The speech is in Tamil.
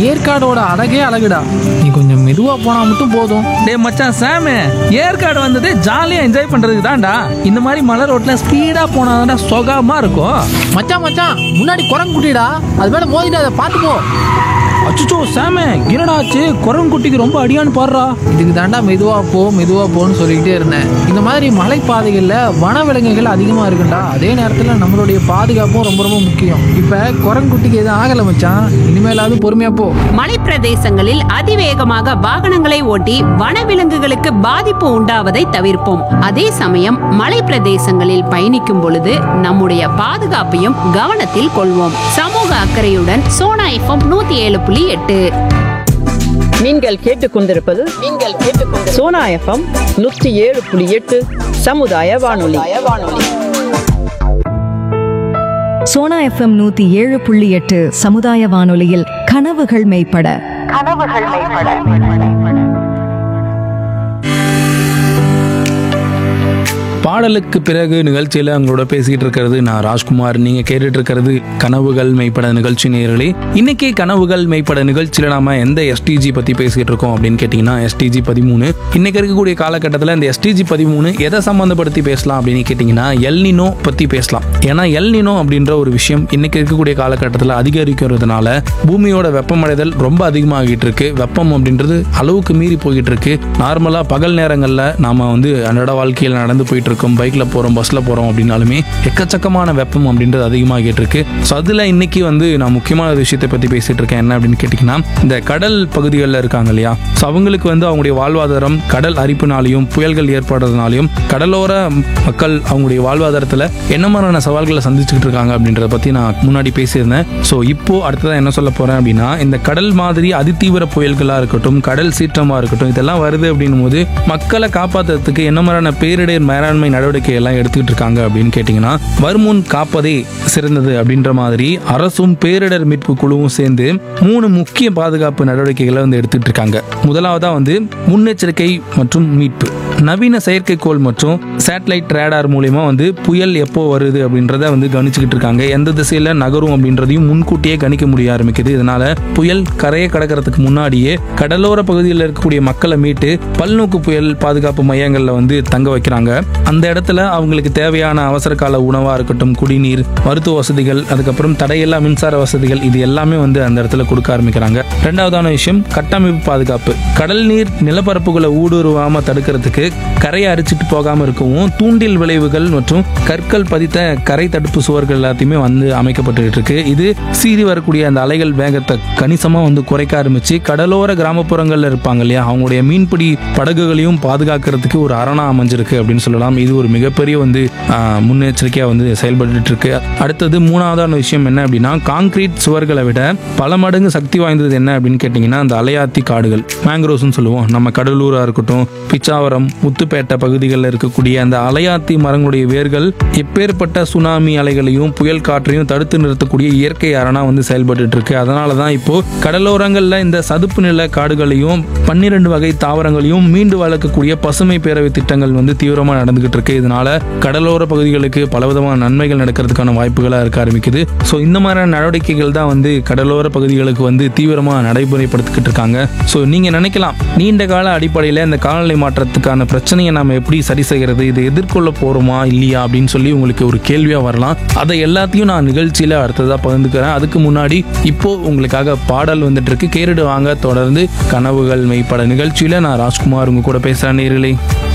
ஏற்காடோட அழகே அழகுடா. நீ கொஞ்சம் மெதுவா போனா மட்டும் போதும். டே மச்சான் சாமு, ஏற்காடு வந்தது ஜாலியா என்ஜாய் பண்றதுக்கு தான்டா. இந்த மாதிரி மலை ரோட்ல ஸ்பீடா போனாதான்டா சுகமா இருக்கும். மச்சான் மச்சான், முன்னாடி குரங்கு குட்டிடா, அது மேல மோதிட்டு அதை பார்த்து போ. அச்சோ சாமு, என்னடாச்சு? குரங்குட்டிக்கு ரொம்ப அடியான்னு பாடுறா. இதுக்கு தாண்டா மெதுவா போன்னு சொல்லிக்கிட்டே இருந்தேன். இந்த மாதிரி மலைப்பாதைகள்ல வனவிலங்குகள் அதிகமா இருக்குண்டா. அதே நேரத்துல நம்மளுடைய பாதுகாப்பும் ரொம்ப ரொம்ப முக்கியம். இப்ப குரங்குட்டிக்கு எதுவும் ஆகல மச்சான், இனிமேலாவது பொறுமையா போ. மலைப்பிரதேசங்களில் அதிவேகமாக வாகனங்களை ஓட்டி வனவிலங்குகளுக்கு பாதிப்பு உண்டாவதை தவிர்ப்போம். அதே சமயம் மலைப்பிரதேசங்களில் பயணிக்கும் பொழுது நம்முடைய பாதுகாப்பையும் கவனத்தில் கொள்வோம். சமூக அக்கறையுடன் சோனா எஃப்எம் 107.8. நீங்கள் கேட்டுக்கொண்டிருப்பது சோனா எஃப்எம் 107.8 சமுதாய வானொலி. சோனா எஃப்எம் 107.8 சமுதாய வானொலியில் கனவுகள் மெய்ப்பட. பாடலுக்கு பிறகு நிகழ்ச்சியில் உங்களோட பேசிட்டு இருக்கிறது நான் ராஜ்குமார். நீங்க கேட்டுட்டு இருக்கிறது கனவுகள் மெய்ப்பட நிகழ்ச்சி நேயர்களே. இன்னைக்கு கனவுகள் மெய்ப்பட நிகழ்ச்சியில நாம எந்த எஸ்டிஜி பத்தி பேசிட்டு இருக்கோம் அப்படின்னு கேட்டீங்கன்னா எஸ்டிஜி 13. இன்னைக்கு இருக்கக்கூடிய காலகட்டத்தில் இந்த எஸ்டிஜி 13 எதை சம்பந்தப்படுத்தி பேசலாம் அப்படின்னு கேட்டீங்கன்னா எல்னினோ பத்தி பேசலாம். ஏன்னா எல்னினோ அப்படின்ற ஒரு விஷயம் இன்னைக்கு இருக்கக்கூடிய காலகட்டத்தில் அதிகரிக்கிறதுனால பூமியோட வெப்பமடைதல் ரொம்ப அதிகமாகிட்டு இருக்கு. வெப்பம் அப்படின்றது அளவுக்கு மீறி போய்கிட்டு இருக்கு. நார்மலா பகல் நேரங்களில் நாம அன்றாட வாழ்க்கையில் நடந்து போயிட்டு இருக்கோம், பைக்ல போறோம், பஸ்ல போறோம் அப்படின்னாலுமே எக்கச்சக்கமான வெப்பம் அப்படின்றது அதிகமாகிட்டு இருக்கு. ஸோ அதுல இன்னைக்கு நான் முக்கியமான விஷயத்தை பத்தி பேசிட்டு இருக்கேன். என்ன அப்படின்னு கேட்டீங்கன்னா, இந்த கடல் பகுதிகளில் இருக்காங்க இல்லையா, ஸோ அவங்களுக்கு அவங்களுடைய வாழ்வாதாரம் கடல் அரிப்புனாலையும் புயல்கள் ஏற்படுறதுனாலையும் கடலோர மக்கள் அவங்களுடைய வாழ்வாதாரத்துல என்ன மாதிரியான சவால்களை சந்திச்சுக்கிட்டு இருக்காங்க அப்படின்றத பத்தி நான் முன்னாடி பேசியிருந்தேன். ஸோ இப்போ அடுத்ததான் என்ன சொல்ல போறேன் அப்படின்னா, இந்த கடல் மாதிரி அதிதீவிர புயல்களா இருக்கட்டும், கடல் சீற்றமா இருக்கட்டும், இதெல்லாம் வருது அப்படின்னும் போது மக்களை காப்பாற்றுறதுக்கு என்ன மாதிரியான பேரிடர் மேலாண்மை நடவடிக்கை எல்லாம் எடுத்துக்கிட்டு இருக்காங்க அப்படின்னு கேட்டீங்கன்னா, வருமுன் காப்பதே சிறந்தது அப்படின்ற மாதிரி அரசும் பேரிடர் மீட்பு குழுவும் சேர்ந்து 3 முக்கிய பாதுகாப்பு நடவடிக்கைகளை எடுத்துட்டு இருக்காங்க. முதலாவதா முன்னெச்சரிக்கை மற்றும் மீட்பு. நவீன செயற்கைக்கோள் மற்றும் சேட்டலைட் ரேடார் மூலியமா புயல் எப்போ வருது அப்படின்றத கவனிச்சுக்கிட்டு இருக்காங்க. எந்த திசையில நகரும் அப்படின்றதையும் முன்கூட்டியே கணிக்க முடிய ஆரம்பிக்குது. இதனால புயல் கரையை கடக்கிறதுக்கு முன்னாடியே கடலோர பகுதியில் இருக்கக்கூடிய மக்களை மீட்டு பல்நோக்கு புயல் பாதுகாப்பு மையங்கள்ல தங்க வைக்கிறாங்க. அந்த இடத்துல அவங்களுக்கு தேவையான அவசர கால உணவா இருக்கட்டும், குடிநீர், மருத்துவ வசதிகள், அதுக்கப்புறம் தடையில்லா மின்சார வசதிகள், இது எல்லாமே அந்த இடத்துல கொடுக்க ஆரம்பிக்கிறாங்க. இரண்டாவதான விஷயம் கட்டமைப்பு பாதுகாப்பு. கடல் நீர் நிலப்பரப்புகளை ஊடுருவாம தடுக்கிறதுக்கு கரையை அரிச்சிட்டு போகாம இருக்கவும் தூண்டில் விளைவுகள் மற்றும் கற்கள் பதித்த கரை தடுப்பு சுவர்கள் எல்லாத்தையுமே அமைக்கப்பட்டு இருக்கு. இது சீறி வரக்கூடிய அந்த அலைகள் வேகத்தை கணிசமா குறைக்க ஆரம்பிச்சு கடலோர கிராமப்புறங்கள்ல இருப்பாங்க இல்லையா, அவங்களுடைய மீன்பிடி படகுகளையும் பாதுகாக்கிறதுக்கு ஒரு அரணா அமைஞ்சிருக்கு அப்படின்னு சொல்லலாம். இது ஒரு மிகப்பெரிய முன்னெச்சரிக்கையா செயல்பட்டு இருக்கு. அடுத்தது மூணாவதான விஷயம் என்ன அப்படின்னா, கான்கிரீட் சுவர்களை விட பல மடங்கு சக்தி வாய்ந்தது என்ன அப்படின்னு கேட்டீங்கன்னா, அந்த அலையாத்தி காடுகள், மேங்க்ரோவ்ஸ்னு சொல்லுவோம். நம்ம கடலூரா இருக்கட்டும், பிச்சாவரம், முத்துப்பேட்டை பகுதிகளில் இருக்கக்கூடிய அந்த அலையாத்தி மரங்களுடைய வேர்கள் எப்பேற்பட்ட சுனாமி அலைகளையும் புயல் காற்றையும் தடுத்து நிறுத்தக்கூடிய இயற்கை அரணா செயல்பட்டு இருக்கு. அதனாலதான் இப்போ கடலோரங்கள்ல இந்த சதுப்பு நில காடுகளையும் 12 வகை தாவரங்களையும் மீண்டு வளர்க்கக்கூடிய பசுமை பேரவை திட்டங்கள் தீவிரமா நடந்துகிட்டு இருக்கு. இதனால கடலோர பகுதிகளுக்கு பலவிதமான நன்மைகள் நடக்கிறதுக்கான வாய்ப்புகளா இருக்க ஆரம்பிக்குது. ஸோ இந்த மாதிரியான நடவடிக்கைகள் தான் கடலோர பகுதிகளுக்கு தீவிரமா நடைமுறைப்படுத்திக்கிட்டு இருக்காங்க. ஸோ நீங்க நினைக்கலாம், நீண்ட கால அடிப்படையில் இந்த காலநிலை மாற்றத்துக்கான பிரச்சனையை நாம எப்படி சரி செய்யறது, இதை எதிர்கொள்ள போறோமா இல்லையா அப்படின்னு சொல்லி உங்களுக்கு ஒரு கேள்வியா வரலாம். அதை எல்லாத்தையும் நான் நிகழ்ச்சியில அடுத்ததா பகிர்ந்துக்கிறேன். அதுக்கு முன்னாடி இப்போ உங்களுக்காக பாடல் வந்துட்டு இருக்கு, கேட்டுட்டு வாங்க. தொடர்ந்து கனவுகள் மெய்ப்பட நிகழ்ச்சியில நான் ராஜ்குமார் உங்க கூட பேசுறேன் நேயர்களே.